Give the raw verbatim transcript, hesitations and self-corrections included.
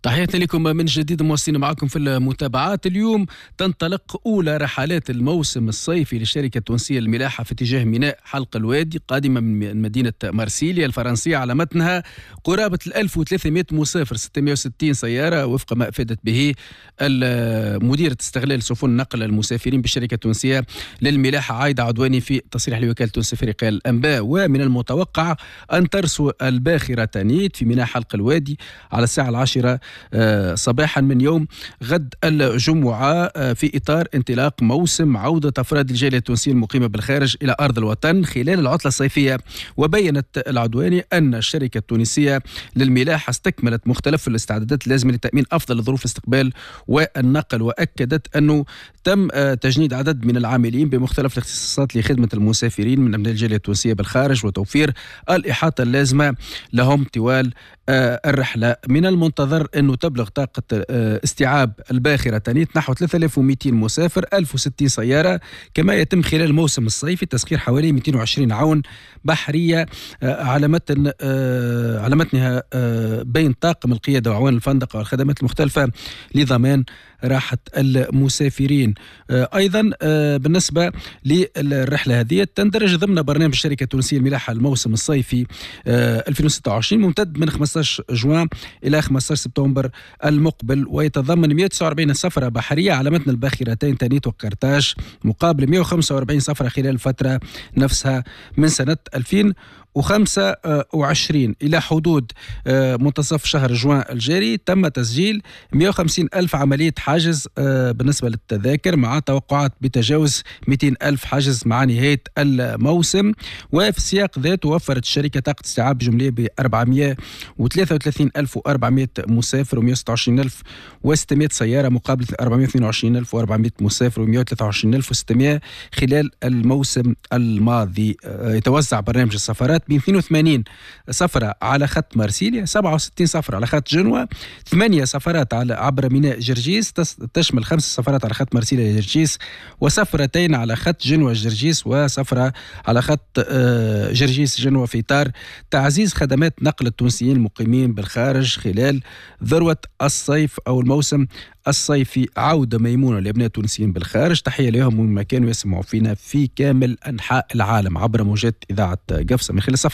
تحياتي لكم من جديد، موصلين معكم في المتابعات. اليوم تنطلق أولى رحلات الموسم الصيفي للشركة التونسية للملاحة في اتجاه ميناء حلق الوادي، قادمة من مدينة مارسيليا الفرنسية. على متنها قرابة ألف وثلاثمائة مسافر، ستمائة وستين سيارة، وفق ما أفادت به مديرة استغلال سفن نقل المسافرين بالشركة التونسية للملاحة عايدة عدواني في تصريح لوكالة تونس افريقيا الأنباء. ومن المتوقع أن ترسو الباخرة تانيت في ميناء حلق الوادي على الساعة العاشرة صباحا من يوم غد الجمعة، في إطار انطلاق موسم عودة أفراد الجالية التونسية المقيمة بالخارج إلى أرض الوطن خلال العطلة الصيفية. وبينت العدواني أن الشركة التونسية للملاحة استكملت مختلف الاستعدادات اللازمة لتأمين أفضل ظروف الاستقبال والنقل، وأكدت أنه تم تجنيد عدد من العاملين بمختلف الاختصاصات لخدمة المسافرين من أبناء الجالية التونسية بالخارج وتوفير الإحاطة اللازمة لهم طوال الرحلة. من المنتظر أنه تبلغ طاقة استيعاب الباخرة تانيت نحو ثلاثة آلاف ومئتين مسافر، ألف وستين سيارة. كما يتم خلال الموسم الصيفي تسخير حوالي مئتين وعشرين عون بحرية على متن على متنها بين طاقم القيادة وعوان الفندق والخدمات المختلفة لضمان راحة المسافرين. أيضا بالنسبة للرحلة هذه تندرج ضمن برنامج الشركة التونسية للملاحة الموسم الصيفي ألفين وستة وعشرين ممتد من خمسة عشر جوان إلى خمسة عشر سبتمبر المقبل، ويتضمن مئة وتسعة وأربعين سفرة بحرية على متن الباخرتين تانيت وقرطاج، مقابل مئة وخمسة وأربعين سفرة خلال الفترة نفسها من سنة ألفين وخمسة وعشرين إلى حدود منتصف شهر جوان الجاري. تم تسجيل مئة وخمسين ألف عملية حاجز بالنسبة للتذاكر، مع توقعات بتجاوز مئتين ألف حاجز مع نهاية الموسم. وفي السياق ذاته وفرت الشركة طاقة استيعاب جملية ب أربعمئة وثلاثة وثلاثين ألف وأربعمئة مسافر و126 ألف وستمائة سيارة، مقابل أربعمئة واثنين وعشرين ألف وأربعمئة مسافر و123 ألف وستمائة خلال الموسم الماضي. يتوزع برنامج السفرات ب اثنين وثمانين سفرة على خط مارسيليا، سبعة وستين سفرة على خط جنوة، ثمانية سفرات على عبر ميناء جرجيس تشمل خمس سفرات على خط مارسيليا جرجيس، وسفرتين على خط جنوة جرجيس، وسفرة على خط جرجيس جنوة، في إطار تعزيز خدمات نقل التونسيين المقيمين بالخارج خلال ذروة الصيف أو الموسم الصيفي. عودة ميمونة لأبناء التونسيين بالخارج. تحية لهم وما كانوا يسمعوا فينا في كامل أنحاء العالم عبر موجات إذاعة قفصة من خلال